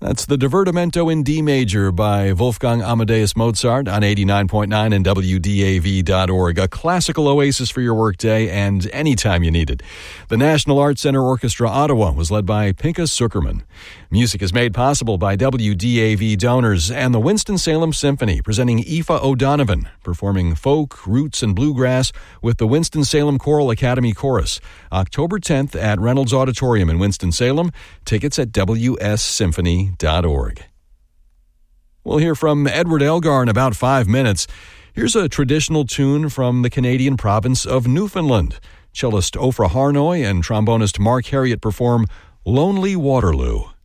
That's the Divertimento in D major by Wolfgang Amadeus Mozart on 89.9 and WDAV.org. A classical oasis for your workday and anytime you need it. The National Arts Center Orchestra Ottawa was led by Pinchas Zuckerman. Music is made possible by WDAV donors and the Winston-Salem Symphony, presenting Aoife O'Donovan, performing folk, roots, and bluegrass with the Winston-Salem Choral Academy Chorus. October 10th at Reynolds Auditorium in Winston-Salem. Tickets at WSSymphony.org. We'll hear from Edward Elgar in about 5 minutes. Here's a traditional tune from the Canadian province of Newfoundland. Cellist Ofra Harnoy and trombonist Mark Harriott perform Lonely Waterloo.